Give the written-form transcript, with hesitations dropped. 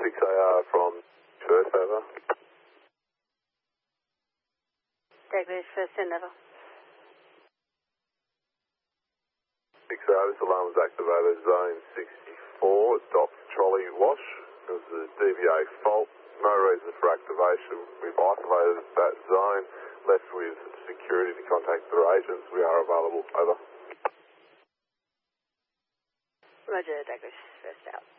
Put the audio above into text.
6AR from first, over. Douglas, first and level. 6AR, this alarm was activated, zone 64, docked trolley wash. It was a DVA fault, no reason for activation. We've isolated that zone, left with security to contact their agents. We are available, over. Roger, Douglas, first out.